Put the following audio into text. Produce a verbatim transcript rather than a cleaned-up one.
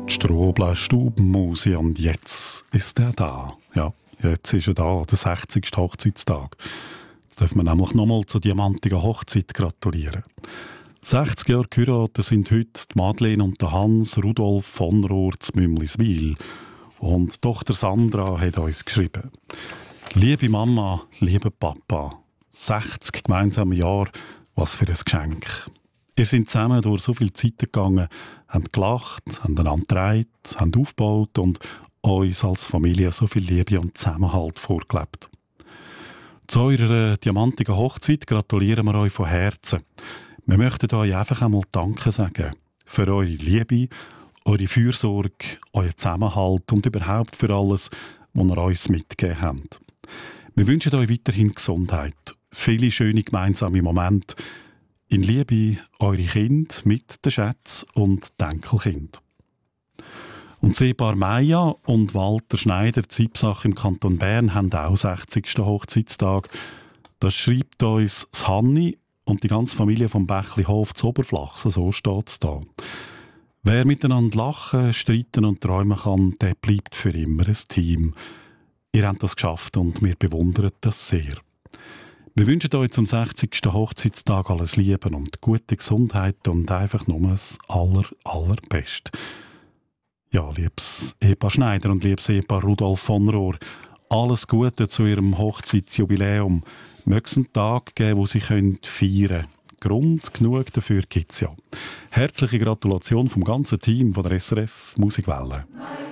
Strobler Stubenmusi und jetzt ist er da. Ja, jetzt ist er da, der sechzigste Hochzeitstag. Jetzt dürfen wir nämlich nochmal zur diamantigen Hochzeit gratulieren. sechzig Jahre geheiratet sind heute die Madeleine und der Hans Rudolf von Rohr zu Mümliswil. Und die Tochter Sandra hat uns geschrieben: Liebe Mama, lieber Papa, sechzig gemeinsame Jahre, was für ein Geschenk. Ihr seid zusammen durch so viele Zeiten gegangen, habt gelacht, habt einander getragen, habt aufgebaut und uns als Familie so viel Liebe und Zusammenhalt vorgelebt. Zu eurer diamantigen Hochzeit gratulieren wir euch von Herzen. Wir möchten euch einfach einmal Danke sagen für eure Liebe, eure Fürsorge, euren Zusammenhalt und überhaupt für alles, was ihr uns mitgegeben habt. Wir wünschen euch weiterhin Gesundheit, viele schöne gemeinsame Momente, in Liebe eure Kinder mit den Schätzen und den Enkelkind. Und das Ehepaar Meija und Walter Schneider Zipsach im Kanton Bern haben auch sechzigsten Hochzeitstag. Das schreibt uns das Hanni und die ganze Familie vom Bächlihof zu Oberflachsen, so steht es da. Wer miteinander lachen, streiten und träumen kann, der bleibt für immer ein Team. Ihr habt das geschafft und wir bewundern das sehr. Wir wünschen euch zum sechzigsten Hochzeitstag alles Liebe und gute Gesundheit und einfach nur das aller, allerbeste. Ja, liebes Ehepaar Schneider und liebes Ehepaar Rudolf von Rohr, alles Gute zu ihrem Hochzeitsjubiläum. Möge es einen Tag geben, wo sie feiern können. Grund genug dafür gibt es ja. Herzliche Gratulation vom ganzen Team von der S R F Musikwelle.